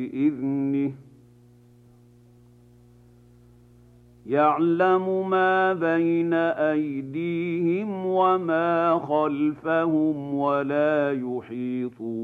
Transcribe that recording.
بإذنه يعلم ما بين أيديهم وما خلفهم ولا يحيطون